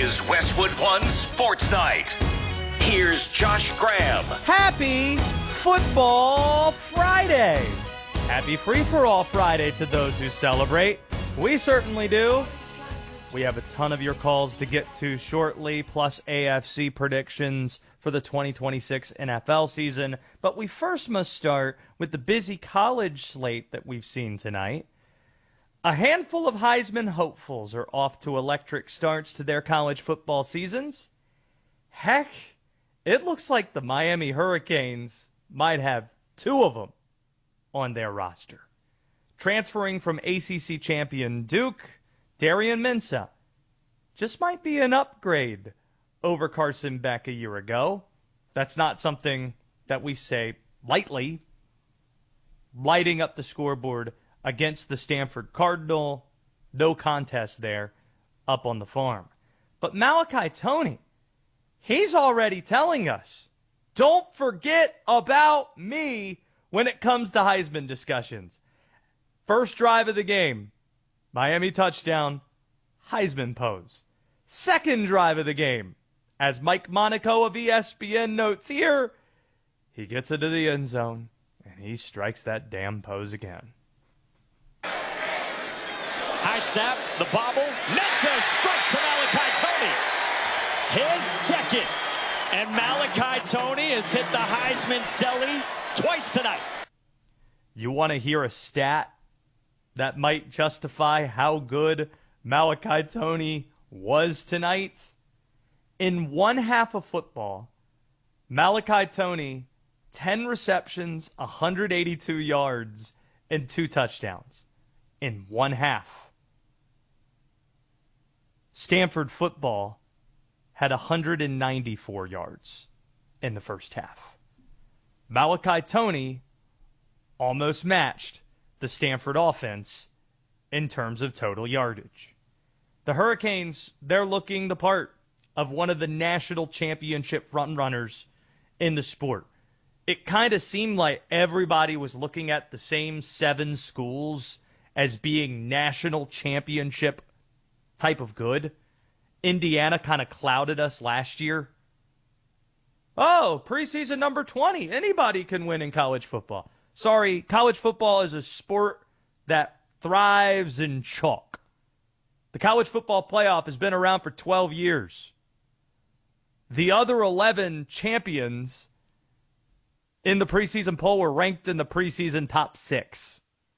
is Westwood One Sports Night. Here's Josh Graham. Happy Football Friday. Happy Free-for-All Friday to those who celebrate. We certainly do. We have a ton of your calls to get to shortly, plus AFC predictions for the 2026 NFL season. But we first must start with the busy college slate that we've seen tonight. A handful of Heisman hopefuls are off to electric starts to their college football seasons. Heck, it looks like the Miami Hurricanes might have two of them on their roster. Transferring from ACC champion Duke, Darian Mensah just might be an upgrade over Carson Beck a year ago. That's not something that we say lightly. Lighting up the scoreboard against the Stanford Cardinal, no contest there up on the farm. But Malachi Toney, he's already telling us, don't forget about me when it comes to Heisman discussions. First drive of the game, Miami touchdown, Heisman pose. Second drive of the game, as Mike Monaco of ESPN notes here, he gets into the end zone, and he strikes that damn pose again. High snap, the bobble, Mensah strike to Malachi Toney. His second. And Malachi Toney has hit the Heisman celly twice tonight. You want to hear a stat that might justify how good Malachi Toney was tonight? In one half of football, Malachi Toney, 10 receptions, 182 yards, and 2 touchdowns. In one half. Stanford football had 194 yards in the first half. Malachi Toney almost matched the Stanford offense in terms of total yardage. The Hurricanes, they're looking the part of one of the national championship frontrunners in the sport. It kind of seemed like everybody was looking at the same 7 schools as being national championship type of good. Indiana kind of clouded us last year. Oh, preseason number 20. Anybody can win in college football. Sorry, college football is a sport that thrives in chalk. The college football playoff has been around for 12 years. The other 11 champions in the preseason poll were ranked in the preseason top 6.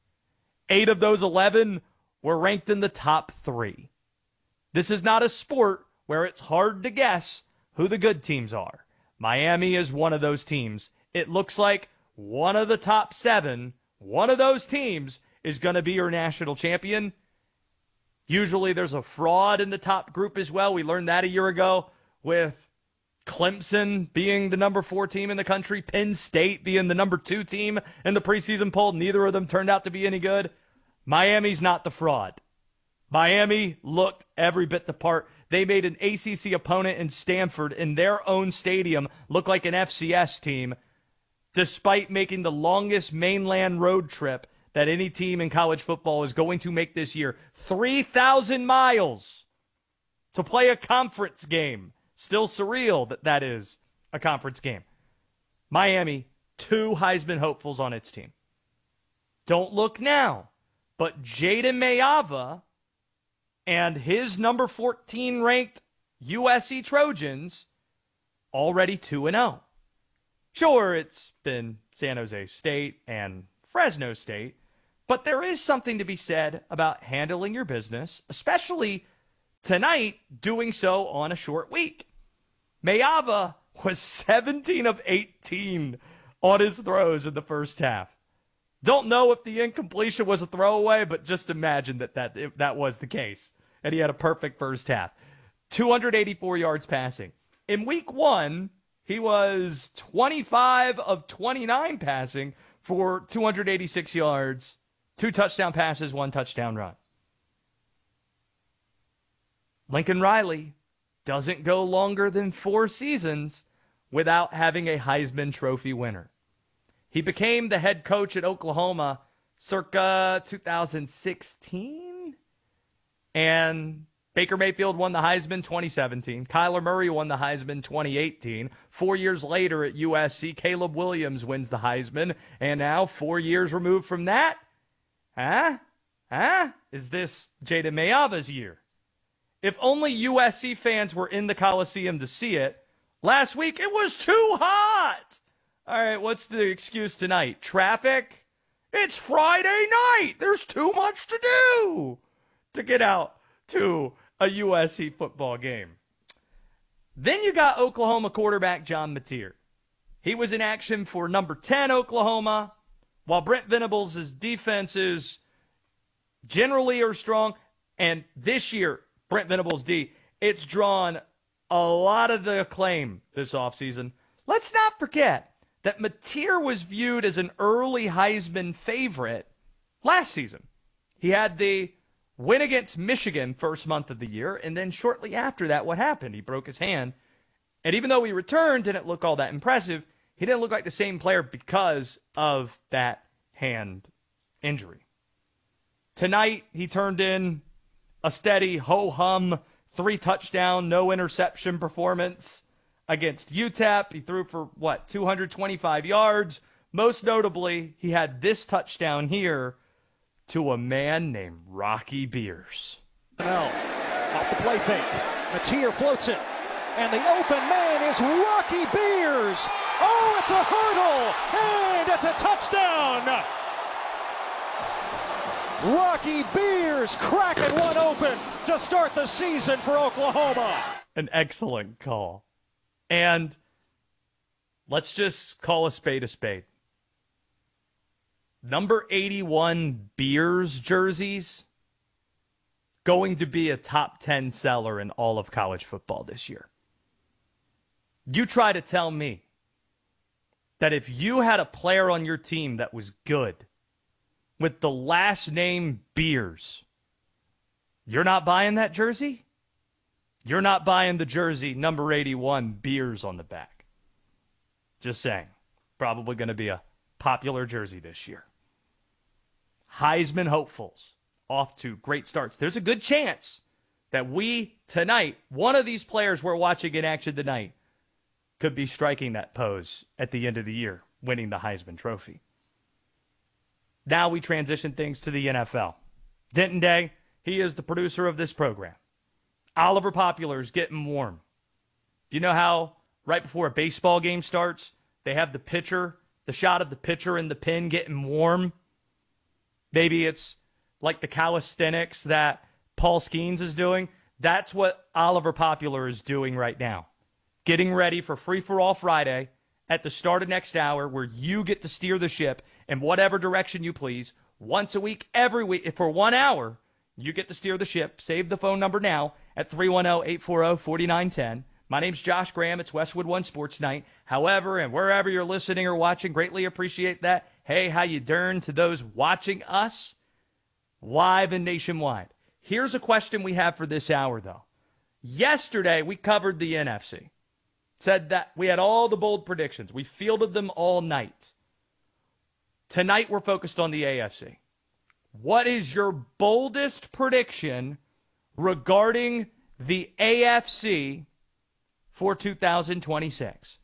8 of those 11 were ranked in the top 3. This is not a sport where it's hard to guess who the good teams are. Miami is one of those teams. It looks like one of the top 7, one of those teams is going to be your national champion. Usually there's a fraud in the top group as well. We learned that a year ago with Clemson being the number 4 team in the country, Penn State being the number 2 team in the preseason poll. Neither of them turned out to be any good. Miami's not the fraud. Miami looked every bit the part. They made an ACC opponent in Stanford in their own stadium look like an FCS team, despite making the longest mainland road trip that any team in college football is going to make this year. 3,000 miles to play a conference game. Still surreal that that is a conference game. Miami, 2 Heisman hopefuls on its team. Don't look now, but Jaden Mayava and his number 14 ranked USC Trojans already 2-0. Sure, it's been San Jose State and Fresno State, but there is something to be said about handling your business, especially tonight doing so on a short week. Mayava was 17 of 18 on his throws in the first half. Don't know if the incompletion was a throwaway, but just imagine that was the case. And he had a perfect first half. 284 yards passing. In week 1, he was 25 of 29 passing for 286 yards, 2 touchdown passes, 1 touchdown run. Lincoln Riley doesn't go longer than 4 seasons without having a Heisman Trophy winner. He became the head coach at Oklahoma circa 2016 and Baker Mayfield won the Heisman 2017. Kyler Murray won the Heisman 2018. 4 years later at USC, Caleb Williams wins the Heisman. And now, 4 years removed from that, is this Jaden Mayava's year? If only USC fans were in the Coliseum to see it, last week it was too hot. All right, what's the excuse tonight? Traffic? It's Friday night. There's too much to do to get out to a USC football game. Then you got Oklahoma quarterback John Mateer. He was in action for number 10 Oklahoma, while Brent Venables' defenses generally are strong. And this year, Brent Venables' D, it's drawn a lot of the acclaim this offseason. Let's not forget that Mateer was viewed as an early Heisman favorite last season. He had the win against Michigan first month of the year, and then shortly after that, what happened? He broke his hand. And even though he returned, didn't look all that impressive, he didn't look like the same player because of that hand injury. Tonight, he turned in a steady ho-hum 3-touchdown, no interception performance against UTEP. He threw for, 225 yards. Most notably, he had this touchdown here to a man named Rocky Beers. Off the play fake. Mateer floats it. And the open man is Rocky Beers. Oh, it's a hurdle. And it's a touchdown. Rocky Beers cracking one open to start the season for Oklahoma. An excellent call. And let's just call a spade a spade. Number 81 Beers jerseys going to be a top 10 seller in all of college football this year. You try to tell me that if you had a player on your team that was good with the last name Beers, you're not buying that jersey? You're not buying the jersey number 81 Beers on the back. Just saying. Probably going to be a popular jersey this year. Heisman hopefuls off to great starts. There's a good chance that we tonight, one of these players we're watching in action tonight, could be striking that pose at the end of the year, winning the Heisman Trophy. Now we transition things to the NFL. Denton Day, he is the producer of this program. Oliver Popular's getting warm. You know how right before a baseball game starts, they have the pitcher, the shot of the pitcher in the pen getting warm? Maybe it's like the calisthenics that Paul Skeens is doing. That's what Oliver Popular is doing right now. Getting ready for Free For All Friday at the start of next hour, where you get to steer the ship in whatever direction you please. Once a week, every week, for 1 hour, you get to steer the ship. Save the phone number now at 310-840-4910. My name's Josh Graham. It's Westwood One Sports Night. However, and wherever you're listening or watching, greatly appreciate that. Hey, how you doing to those watching us live and nationwide? Here's a question we have for this hour, though. Yesterday, we covered the NFC. Said that we had all the bold predictions. We fielded them all night. Tonight, we're focused on the AFC. What is your boldest prediction regarding the AFC for 2026?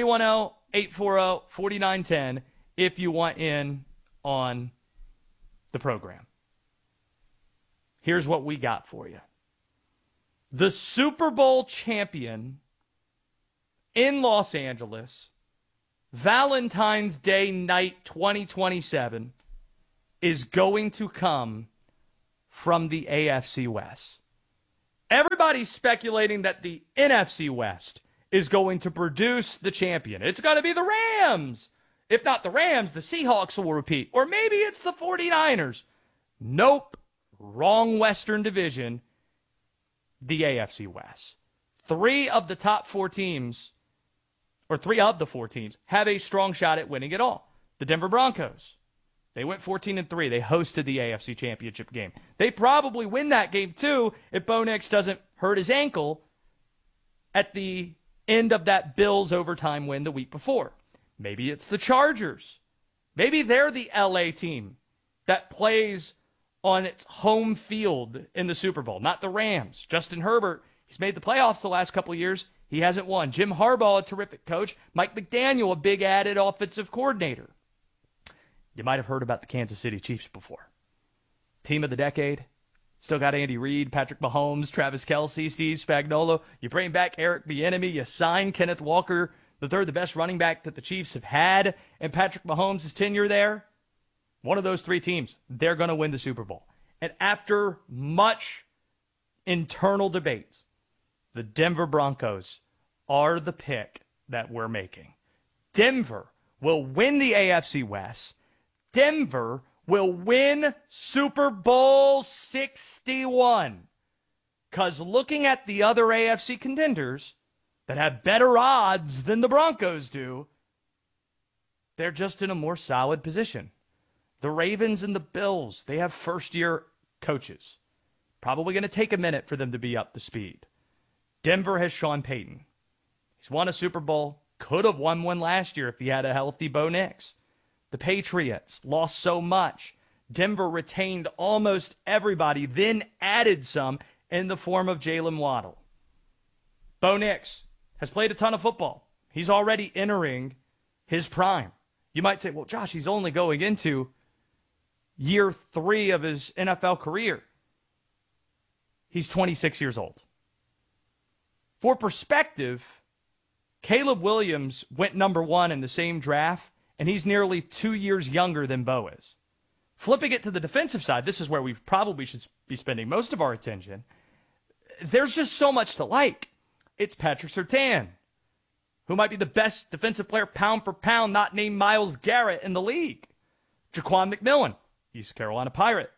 310-840-4910 if you want in on the program. Here's what we got for you. The Super Bowl champion in Los Angeles, Valentine's Day night 2027, is going to come from the AFC West. Everybody's speculating that the NFC West is going to produce the champion. It's going to be the Rams. If not the Rams, the Seahawks will repeat. Or maybe it's the 49ers. Nope. Wrong Western Division. The AFC West. Three of the 4 teams, have a strong shot at winning it all. The Denver Broncos. They went 14-3. They hosted the AFC Championship game. They probably win that game, too, if Bo Nix doesn't hurt his ankle at the end of that Bills overtime win the week before. Maybe it's the Chargers. Maybe they're the LA team that plays on its home field in the Super Bowl, not the Rams. Justin Herbert, he's made the playoffs the last couple of years. He hasn't won. Jim Harbaugh, a terrific coach. Mike McDaniel, a big added offensive coordinator. You might have heard about the Kansas City Chiefs before. Team of the decade. Still got Andy Reid, Patrick Mahomes, Travis Kelce, Steve Spagnuolo. You bring back Eric Bieniemy. You sign Kenneth Walker, the third, the best running back that the Chiefs have had in Patrick Mahomes' tenure there. One of those three teams, they're going to win the Super Bowl. And after much internal debate, the Denver Broncos are the pick that we're making. Denver will win the AFC West. Denver will win Super Bowl 61. Because looking at the other AFC contenders that have better odds than the Broncos do, they're just in a more solid position. The Ravens and the Bills, they have first-year coaches. Probably going to take a minute for them to be up to speed. Denver has Sean Payton. He's won a Super Bowl. Could have won one last year if he had a healthy Bo Nix. The Patriots lost so much. Denver retained almost everybody, then added some in the form of Jalen Waddle. Bo Nix has played a ton of football. He's already entering his prime. You might say, well, Josh, he's only going into year 3 of his NFL career. He's 26 years old. For perspective, Caleb Williams went number 1 in the same draft, and he's nearly 2 years younger than Bo is. Flipping it to the defensive side, this is where we probably should be spending most of our attention. There's just so much to like. It's Patrick Surtain, who might be the best defensive player pound for pound, not named Myles Garrett in the league. Jaquan McMillan, East Carolina Pirate.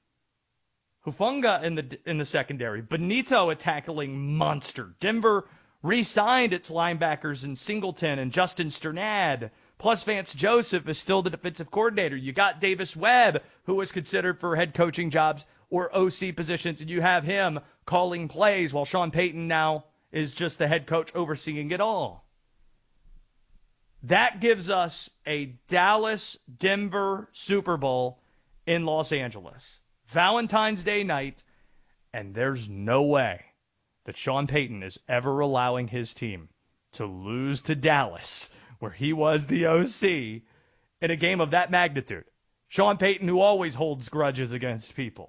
Hufanga in the secondary. Benito, a tackling monster. Denver re-signed its linebackers in Singleton and Justin Sternad. Plus Vance Joseph is still the defensive coordinator. You got Davis Webb, who was considered for head coaching jobs or OC positions, and you have him calling plays while Sean Payton now is just the head coach overseeing it all. That gives us a Dallas-Denver Super Bowl in Los Angeles. Valentine's Day night, and there's no way that Sean Payton is ever allowing his team to lose to Dallas, where he was the OC, in a game of that magnitude. Sean Payton, who always holds grudges against people.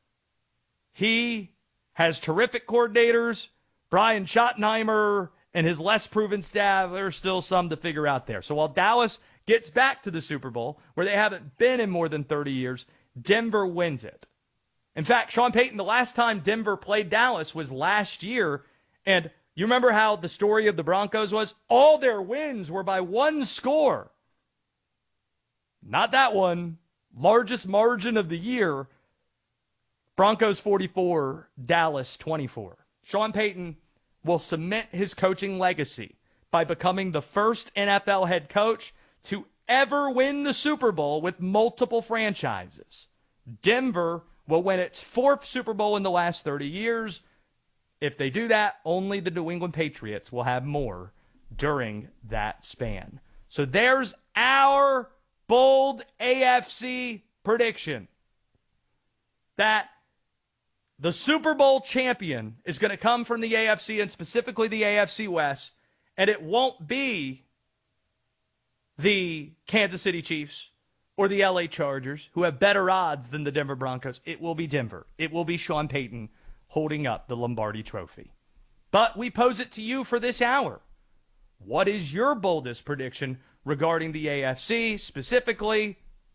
He has terrific coordinators. Brian Schottenheimer and his less proven staff, there's still some to figure out there. So while Dallas gets back to the Super Bowl, where they haven't been in more than 30 years, Denver wins it. In fact, Sean Payton, the last time Denver played Dallas was last year, and you remember how the story of the Broncos was? All their wins were by one score. Not that one. Largest margin of the year. Broncos 44, Dallas 24. Sean Payton will cement his coaching legacy by becoming the first NFL head coach to ever win the Super Bowl with multiple franchises. Denver will win its 4th Super Bowl in the last 30 years. If they do that, only the New England Patriots will have more during that span. So there's our bold AFC prediction that the Super Bowl champion is going to come from the AFC, and specifically the AFC West, and it won't be the Kansas City Chiefs or the LA Chargers, who have better odds than the Denver Broncos. It will be Denver. It will be Sean Payton holding up the Lombardi Trophy. But we pose it to you for this hour. What is your boldest prediction regarding the AFC, specifically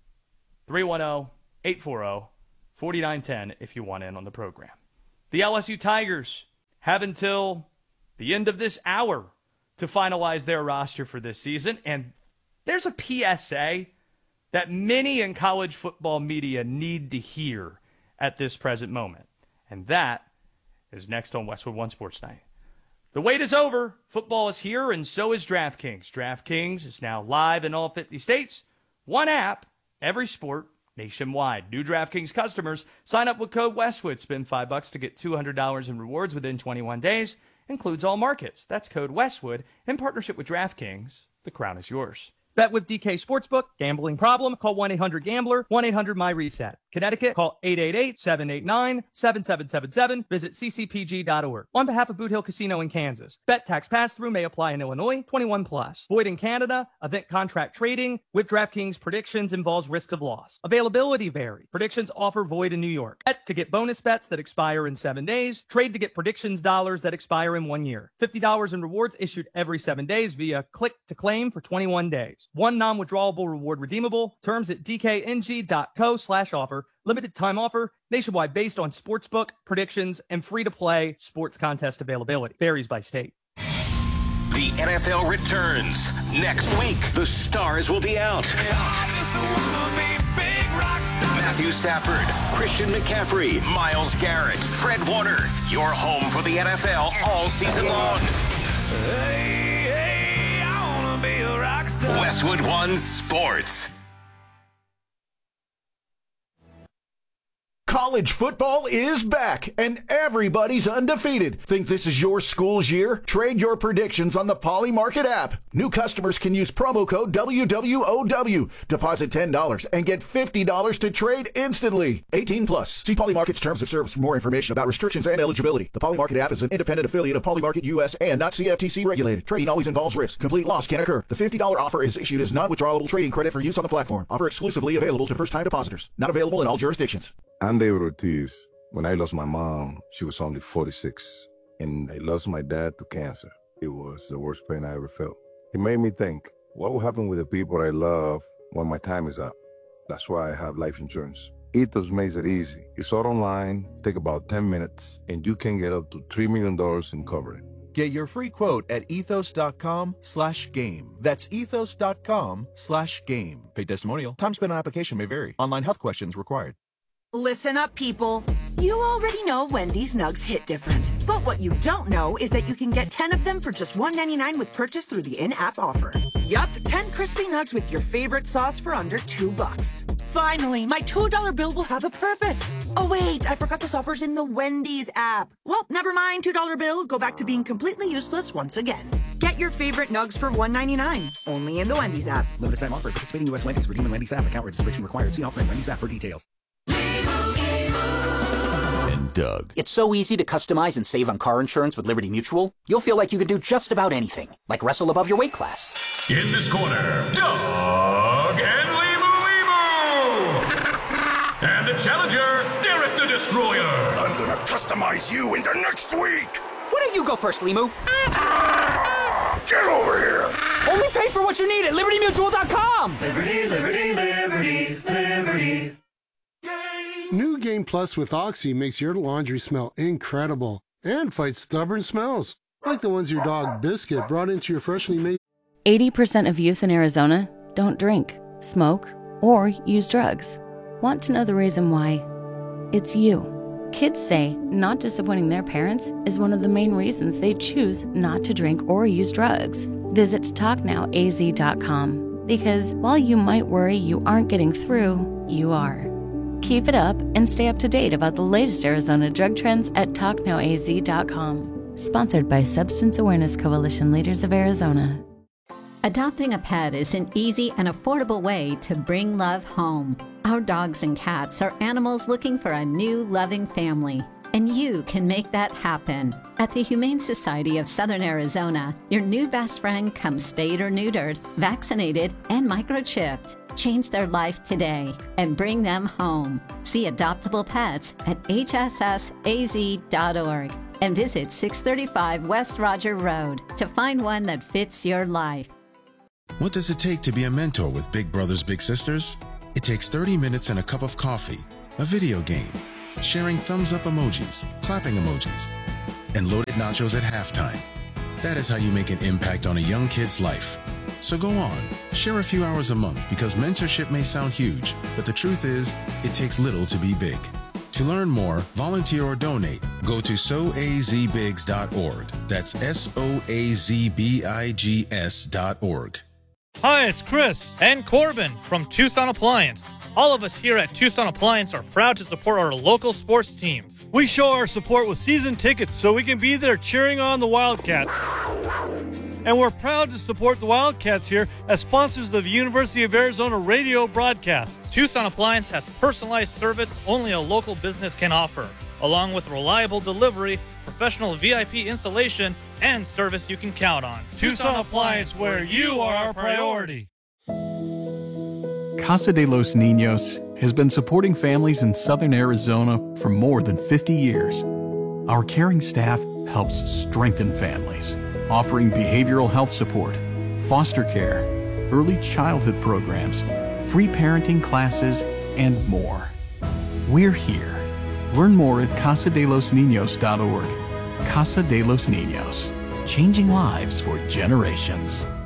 310-840-4910 if you want in on the program. The LSU Tigers have until the end of this hour to finalize their roster for this season, and there's a PSA that many in college football media need to hear at this present moment. And that is next on Westwood One Sports Night. The wait is over. Football is here, and so is DraftKings. DraftKings is now live in all 50 states. One app, every sport, nationwide. New DraftKings customers sign up with code Westwood. Spend $5 to get $200 in rewards within 21 days. Includes all markets. That's code Westwood in partnership with DraftKings. The crown is yours. Bet with DK Sportsbook. Gambling problem? Call 1-800-GAMBLER, 1-800-MY-RESET. Connecticut, call 888-789-7777. Visit ccpg.org. On behalf of Boot Hill Casino in Kansas. Bet tax pass-through may apply in Illinois. 21 plus. Void in Canada. Event contract trading with DraftKings predictions involves risk of loss. Availability vary. Predictions offer void in New York. Bet to get bonus bets that expire in 7 days. Trade to get predictions dollars that expire in 1 year. $50 in rewards issued every 7 days via click to claim for 21 days. One non-withdrawable reward redeemable. Terms at dkng.co/offer. Limited time offer, nationwide based on sportsbook, predictions, and free-to-play sports contest availability. Varies by state. The NFL returns. Next week, the stars will be out. Matthew Stafford, Christian McCaffrey, Myles Garrett, Fred Warner. Your home for the NFL all season long. Hey, I wanna be a rock star. Westwood One Sports. College football is back, and everybody's undefeated. Think this is your school's year? Trade your predictions on the Poly Market app. New customers can use promo code WWOW. Deposit $10 and get $50 to trade instantly. 18 plus. See Poly Market's terms of service for more information about restrictions and eligibility. The Poly Market app is an independent affiliate of Poly Market US and not CFTC regulated. Trading always involves risk. Complete loss can occur. The $50 offer is issued as non-withdrawable trading credit for use on the platform. Offer exclusively available to first-time depositors. Not available in all jurisdictions. I'm David Ortiz. When I lost my mom, she was only 46, and I lost my dad to cancer. It was the worst pain I ever felt. It made me think, what will happen with the people I love when my time is up? That's why I have life insurance. Ethos makes it easy. It's all online, take about 10 minutes, and you can get up to $3 million in coverage. Get your free quote at ethos.com/game. That's ethos.com/game. Paid testimonial. Time spent on application may vary. Online health questions required. Listen up, people. You already know Wendy's Nugs hit different. But what you don't know is that you can get 10 of them for just $1.99 with purchase through the in-app offer. Yup, 10 crispy nugs with your favorite sauce for under $2. Finally, my $2 bill will have a purpose. Oh wait, I forgot this offer's in the Wendy's app. Well, never mind, $2 bill. Go back to being completely useless once again. Get your favorite nugs for $1.99. Only in the Wendy's app. Limited time offer. Participating U.S. Wendy's. Redeem in Wendy's app. Account registration required. See offer in Wendy's app for details. And Doug. It's so easy to customize and save on car insurance with Liberty Mutual. You'll feel like you can do just about anything, like wrestle above your weight class. In this corner, Doug and Limu. And the challenger, Derek the Destroyer. I'm gonna customize you into next week. Why don't you go first, Limu? Get over here. Only pay for what you need at LibertyMutual.com. Liberty, liberty, liberty, liberty. New Game Plus with Oxy makes your laundry smell incredible and fights stubborn smells, like the ones your dog Biscuit brought into your freshly made. 80% of youth in Arizona don't drink, smoke, or use drugs. Want to know the reason why? It's you. Kids say not disappointing their parents is one of the main reasons they choose not to drink or use drugs. Visit TalkNowAZ.com, because while you might worry you aren't getting through, you are. Keep it up and stay up to date about the latest Arizona drug trends at TalkNowAZ.com. Sponsored by Substance Awareness Coalition Leaders of Arizona. Adopting a pet is an easy and affordable way to bring love home. Our dogs and cats are animals looking for a new, loving family, and you can make that happen. At the Humane Society of Southern Arizona, your new best friend comes spayed or neutered, vaccinated, and microchipped. Change their life today and bring them home. See adoptable pets at hssaz.org and visit 635 West Roger Road to find one that fits your life. What does it take to be a mentor with Big Brothers Big Sisters? It takes 30 minutes and a cup of coffee, a video game, sharing thumbs-up emojis, clapping emojis, and loaded nachos at halftime. That is how you make an impact on a young kid's life. So go on, share a few hours a month, because mentorship may sound huge, but the truth is, it takes little to be big. To learn more, volunteer or donate, go to soazbigs.org. That's SOAZBIGS.org. Hi, it's Chris and Corbin from Tucson Appliance. All of us here at Tucson Appliance are proud to support our local sports teams. We show our support with season tickets so we can be there cheering on the Wildcats. and we're proud to support the Wildcats here as sponsors of the University of Arizona radio broadcasts. Tucson Appliance has personalized service only a local business can offer, along with reliable delivery, professional VIP installation, and service you can count on. Tucson Appliance, where you are our priority. Casa de los Niños has been supporting families in southern Arizona for more than 50 years. Our caring staff helps strengthen families, offering behavioral health support, foster care, early childhood programs, free parenting classes, and more. We're here. Learn more at casadelosniños.org. Casa de los Niños, changing lives for generations.